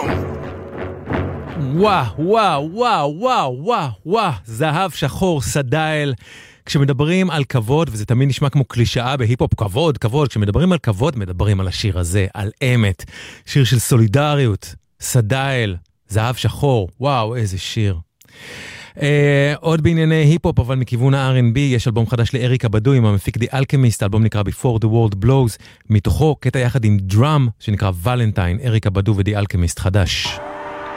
וואו, וואו, וואו, וואו, וואו, וואו, זהב שחור, סדאל. כשמדברים על כבוד, וזה תמיד נשמע כמו קלישאה בהיפ-הופ, כבוד, כבוד, כשמדברים על כבוד, מדברים על השיר הזה, על אמת. שיר של סולידריות, סדאל, זהב שחור, וואו, איזה שיר. עוד בענייני היפ-הופ, אבל מכיוון ה-R&B, יש אלבום חדש לאריקה בדו עם המפיק The Alchemist, האלבום נקרא Before the World Blows, מתוכו קטע יחד עם דראם, שנקרא ולנטיין, אריקה בדו ו-The Alchemist חדש.